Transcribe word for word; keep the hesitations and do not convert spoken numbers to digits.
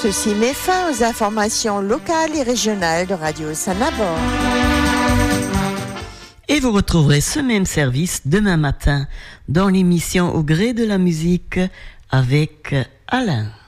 Ceci met fin aux informations locales et régionales de Radio Sanabord. Et vous retrouverez ce même service demain matin dans l'émission Au gré de la musique avec Alain.